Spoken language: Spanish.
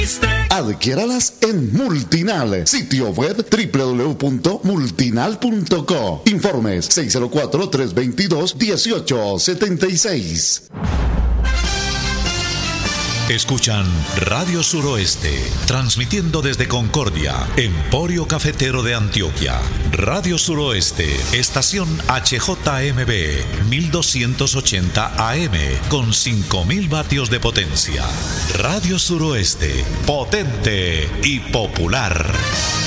Adquiéralas en Multinal, sitio web www.multinal.co. Informes 604-322-1876. Escuchan Radio Suroeste, transmitiendo desde Concordia, Emporio Cafetero de Antioquia. Radio Suroeste, estación HJMB, 1280 AM, con 5000 vatios de potencia. Radio Suroeste, potente y popular.